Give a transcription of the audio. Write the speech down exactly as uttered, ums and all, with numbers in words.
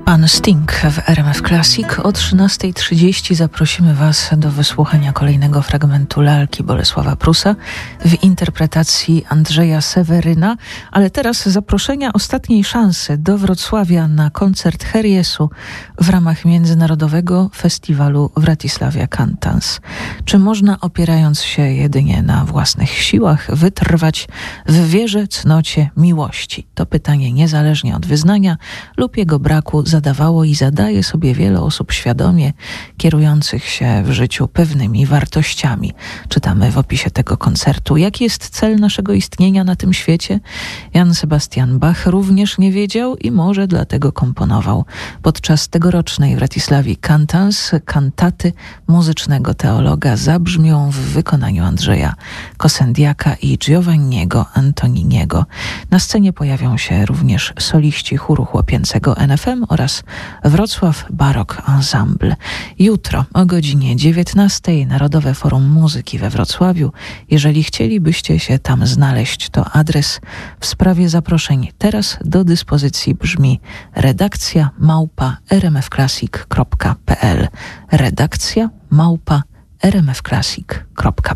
Pan Sting w R M F Classic. O trzynastej trzydzieści zaprosimy Was do wysłuchania kolejnego fragmentu lalki Bolesława Prusa w interpretacji Andrzeja Seweryna, ale teraz zaproszenia ostatniej szansy do Wrocławia na koncert Heriesu w ramach Międzynarodowego Festiwalu Wratysławia Cantans. Czy można, opierając się jedynie na własnych siłach, wytrwać w wierze, cnocie, miłości? To pytanie niezależnie od wyznania lub jego braku zadawało i zadaje sobie wiele osób świadomie kierujących się w życiu pewnymi wartościami. Czytamy w opisie tego koncertu. Jaki jest cel naszego istnienia na tym świecie? Jan Sebastian Bach również nie wiedział i może dlatego komponował podczas tegorocznej Wratysławi Cantans kantaty muzycznego teologa zabrzmią w wykonaniu Andrzeja Kosendiaka i Giovanniego Antoniniego. Na scenie pojawią się również soliści chóru chłopięcego N F M oraz Wrocław Barok Ensemble. Jutro o godzinie dziewiętnastej Narodowe Forum Muzyki we Wrocławiu. Jeżeli chcielibyście się tam znaleźć, to adres w sprawie zaproszeń teraz do dyspozycji brzmi redakcja małpa r m f classic kropka p l. Redakcja małpa r m f classic kropka p l.